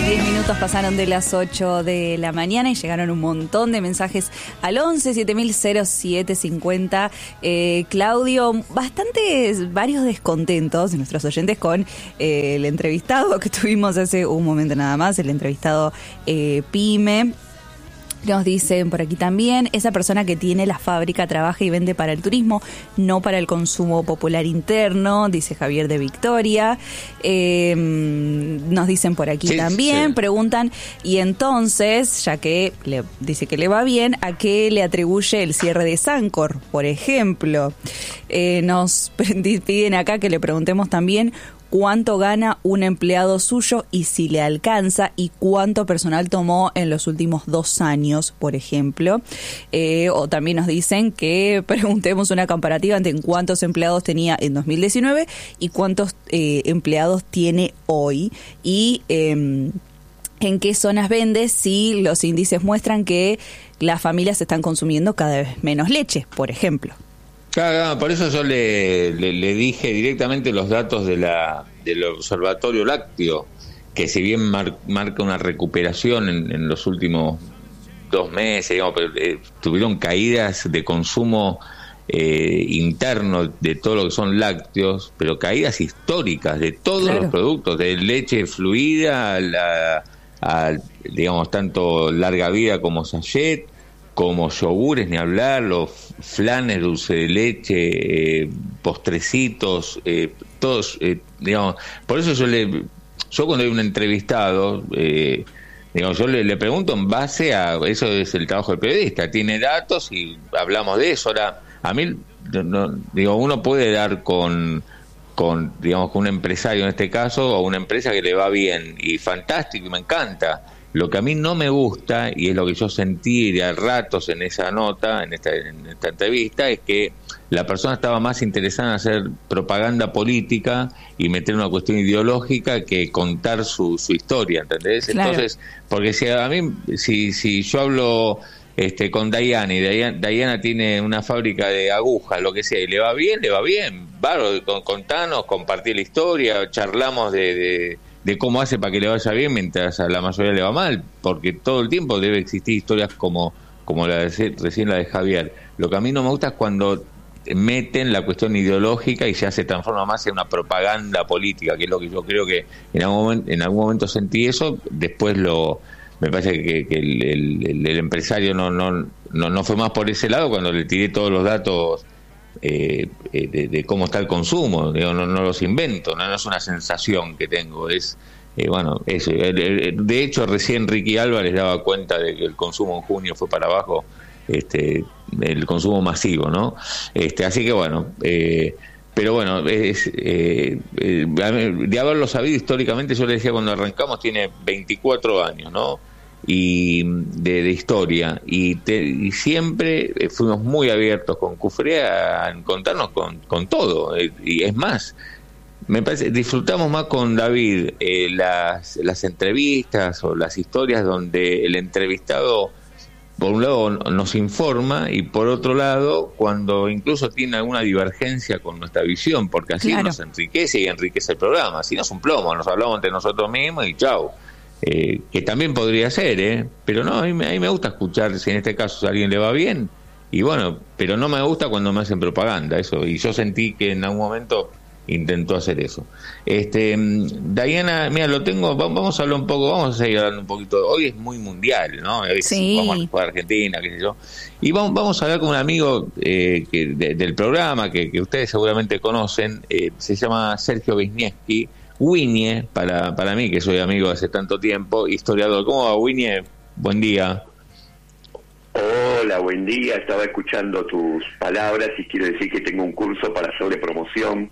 10 minutos pasaron de las 8 de la mañana y llegaron un montón de mensajes al 11 700750. Claudio, varios descontentos de nuestros oyentes con el entrevistado que tuvimos hace un momento nada más, el entrevistado Pyme. Nos dicen por aquí también, esa persona que tiene la fábrica trabaja y vende para el turismo, no para el consumo popular interno, dice Javier de Victoria. Nos dicen por aquí también, preguntan, y entonces, ya que dice que le va bien, ¿a qué le atribuye el cierre de Sancor, por ejemplo? Nos piden acá que le preguntemos también cuánto gana un empleado suyo y si le alcanza, y cuánto personal tomó en los últimos 2 años, por ejemplo. O también nos dicen que preguntemos una comparativa entre cuántos empleados tenía en 2019 y cuántos empleados tiene hoy. Y en qué zonas vende, si los índices muestran que las familias están consumiendo cada vez menos leche, por ejemplo. Claro, por eso yo le dije directamente los datos del Observatorio Lácteo, que si bien marca una recuperación en los últimos 2 meses, digamos, pero, tuvieron caídas de consumo interno de todo lo que son lácteos, pero caídas históricas de todos los productos, de leche fluida a digamos, tanto larga vida como sachet, como yogures, ni hablar, los flanes, dulce de leche, postrecitos, todos, digamos. Por eso yo cuando hay un entrevistado, digamos, yo le pregunto en base a, eso es el trabajo del periodista, tiene datos y hablamos de eso. Ahora, a mí, digo, uno puede dar con digamos, con un empresario en este caso, o una empresa que le va bien, y fantástico, y me encanta. Lo que a mí no me gusta, y es lo que yo sentí de a ratos en esa nota, en esta entrevista, es que la persona estaba más interesada en hacer propaganda política y meter una cuestión ideológica que contar su historia, ¿entendés? Claro. Entonces, porque si yo hablo con Dayana, y Dayana tiene una fábrica de agujas, lo que sea, y le va bien, contanos, compartir la historia, charlamos de cómo hace para que le vaya bien mientras a la mayoría le va mal, porque todo el tiempo debe existir historias como recién la de Javier. Lo que a mí no me gusta es cuando meten la cuestión ideológica y ya se transforma más en una propaganda política, que es lo que yo creo que en algún momento sentí eso. Después me parece que el empresario no fue más por ese lado cuando le tiré todos los datos de cómo está el consumo. Digo, no los invento, no es una sensación que tengo, es bueno, eso. De hecho, recién Ricky Álvarez daba cuenta de que el consumo en junio fue para abajo, el consumo masivo, ¿no? Así que bueno, pero bueno, de haberlo sabido históricamente, yo le decía cuando arrancamos, tiene 24 años, ¿no? Y de historia, y siempre fuimos muy abiertos con Cufré a encontrarnos con todo, y es más, me parece, disfrutamos más con David las entrevistas o las historias donde el entrevistado por un lado nos informa, y por otro lado cuando incluso tiene alguna divergencia con nuestra visión, porque así nos enriquece y enriquece el programa. Si no es un plomo, nos hablamos entre nosotros mismos y chau. Que también podría ser, pero no, a mí me gusta escuchar si en este caso a alguien le va bien, y bueno, pero no me gusta cuando me hacen propaganda, eso, y yo sentí que en algún momento intentó hacer eso. Dayana, mira, vamos a hablar un poco, vamos a seguir hablando un poquito, hoy es muy mundial, ¿no? Hoy vamos a jugar a Argentina, qué sé yo, y vamos a hablar con un amigo del programa que ustedes seguramente conocen, se llama Sergio Wisniewski, Winie, para mí, que soy amigo hace tanto tiempo, historiador. ¿Cómo va, Winie? Buen día. Hola, buen día. Estaba escuchando tus palabras y quiero decir que tengo un curso para hacer de promoción.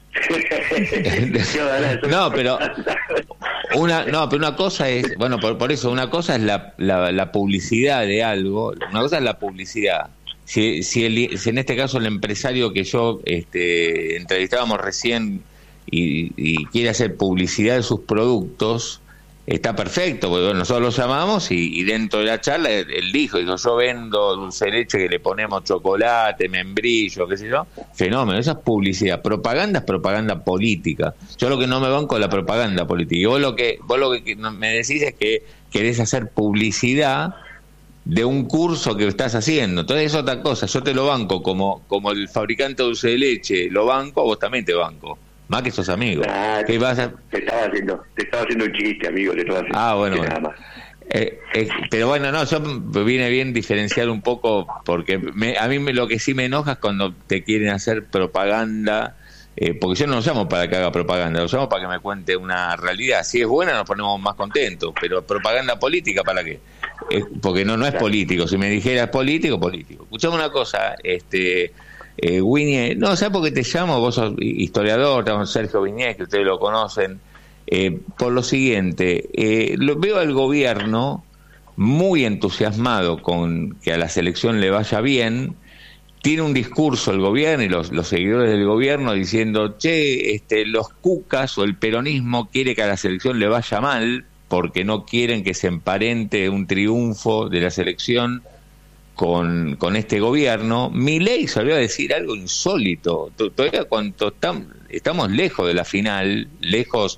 pero una cosa es, bueno, por eso, una cosa es la publicidad de algo, una cosa es la publicidad. Si en este caso el empresario que yo entrevistábamos recién y quiere hacer publicidad de sus productos, está perfecto, porque bueno, nosotros lo llamamos y dentro de la charla él dijo, yo vendo dulce de leche que le ponemos chocolate, membrillo, qué sé yo, fenómeno, esa es publicidad. Propaganda es propaganda política. Yo lo que no me banco es la propaganda política. Y vos lo que me decís es que querés hacer publicidad de un curso que estás haciendo. Entonces es otra cosa. Yo te lo banco como el fabricante de dulce de leche, lo banco, vos también te banco. Más que sos amigos. ¿Qué vas a...? Te estaba haciendo un chiste, amigo. Bueno. Nada más. Pero bueno, no, yo viene bien diferenciar un poco, porque a mí lo que sí me enoja es cuando te quieren hacer propaganda, porque yo no lo llamo para que haga propaganda, lo llamo para que me cuente una realidad. Si es buena nos ponemos más contentos, pero propaganda política, ¿para qué? Porque no es político. Si me dijeras político. Escuchame una cosa, Winnie, no, ¿sabes por qué te llamo? Vos sos historiador, estamos Sergio Viñez, que ustedes lo conocen, por lo siguiente, veo al gobierno muy entusiasmado con que a la selección le vaya bien. Tiene un discurso el gobierno y los seguidores del gobierno diciendo, los cucas o el peronismo quiere que a la selección le vaya mal porque no quieren que se emparente un triunfo de la selección con este gobierno. Milei salió a decir algo insólito. Todavía estamos lejos de la final, lejos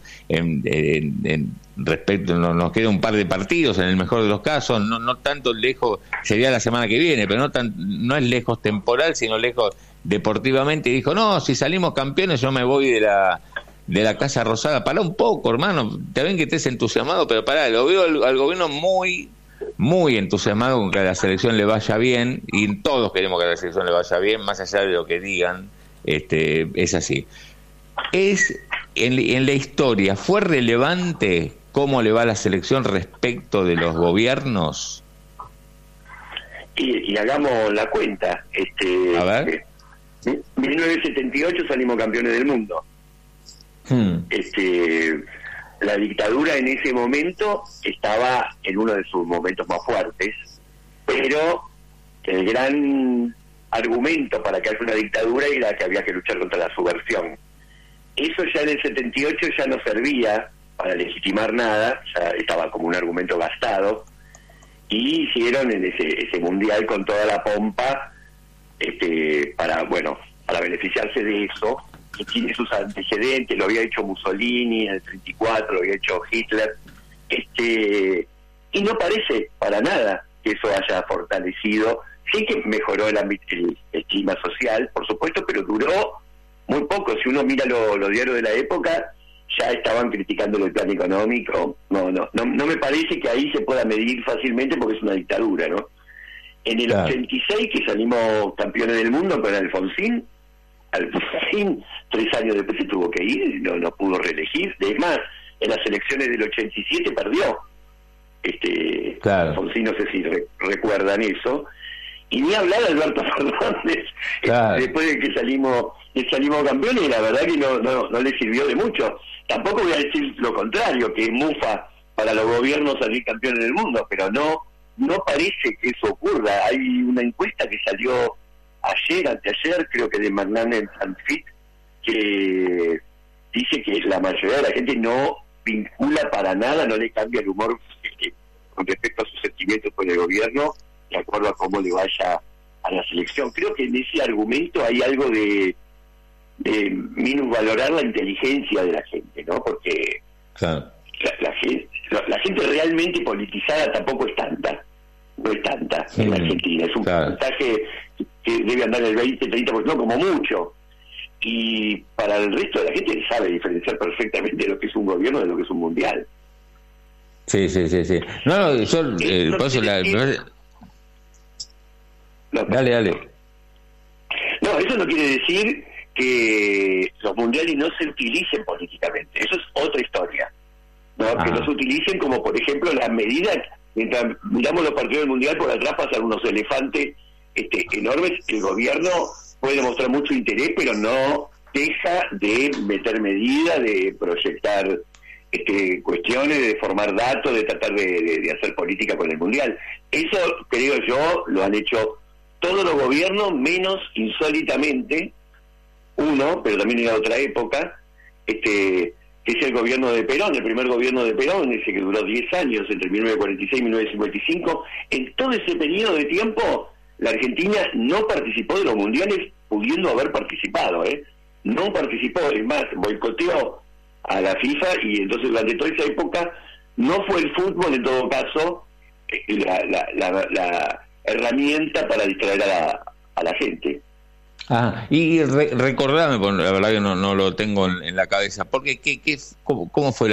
en respecto, nos queda un par de partidos en el mejor de los casos, no tanto lejos, sería la semana que viene, pero no es lejos temporal, sino lejos deportivamente. Y dijo, no, si salimos campeones yo me voy de la Casa Rosada. Pará un poco, hermano, te ven que estés entusiasmado, pero pará, lo veo al gobierno muy entusiasmado con que a la selección le vaya bien, y todos queremos que a la selección le vaya bien, más allá de lo que digan, es así. En la historia, ¿fue relevante cómo le va a la selección respecto de los gobiernos? Y hagamos la cuenta. A ver. 1978 salimos campeones del mundo. La dictadura en ese momento estaba en uno de sus momentos más fuertes, pero el gran argumento para que haya una dictadura era que había que luchar contra la subversión. Eso ya en el 78 ya no servía para legitimar nada, ya estaba como un argumento gastado, y hicieron en ese mundial con toda la pompa para beneficiarse de eso, que tiene sus antecedentes, lo había hecho Mussolini en el 34, lo había hecho Hitler, y no parece para nada que eso haya fortalecido. Sí que mejoró el clima social, por supuesto, pero duró muy poco. Si uno mira los diarios de la época, ya estaban criticando el plan económico. No me parece que ahí se pueda medir fácilmente porque es una dictadura, ¿no? En el 86, que salimos campeones del mundo con Alfonsín, 3 años después se tuvo que ir, no pudo reelegir. Además, en las elecciones del 87 perdió. Alfonsín, no sé si recuerdan eso. Y ni hablar de Alberto Fernández, después de que salimos campeones, y la verdad que no le sirvió de mucho. Tampoco voy a decir lo contrario, que es mufa para los gobiernos salir campeones del mundo, pero no parece que eso ocurra. Hay una encuesta que salió anteayer, creo que de Magnan Sanfit, que dice que la mayoría de la gente no vincula para nada, no le cambia el humor con respecto a sus sentimientos con el gobierno, de acuerdo a cómo le vaya a la selección. Creo que en ese argumento hay algo de minusvalorar la inteligencia de la gente, ¿no? Porque la gente realmente politizada tampoco es tanta, no es tanta en la Argentina, es un porcentaje que debe andar en el 20-30%, como mucho. Y para el resto de la gente sabe diferenciar perfectamente lo que es un gobierno de lo que es un mundial. Sí. No, yo por eso Dale. No, eso no quiere decir que los mundiales no se utilicen políticamente. Eso es otra historia, ¿no? Que no se utilicen como, por ejemplo, las medidas. Mientras miramos los partidos del mundial, por atrás pasan unos elefantes enormes. El gobierno puede mostrar mucho interés, pero no deja de meter medidas, de proyectar cuestiones, de formar datos, de tratar de hacer política con el mundial. Eso, creo yo, lo han hecho todos los gobiernos, menos insólitamente uno, pero también en otra época, que es el gobierno de Perón, el primer gobierno de Perón, ese que duró 10 años, entre 1946 y 1955. En todo ese periodo de tiempo, la Argentina no participó de los mundiales, pudiendo haber participado, no participó, es más, boicoteó a la FIFA, y entonces durante toda esa época no fue el fútbol, en todo caso, la herramienta para distraer a la gente. Y recordame, porque la verdad que no lo tengo en la cabeza, porque cómo fue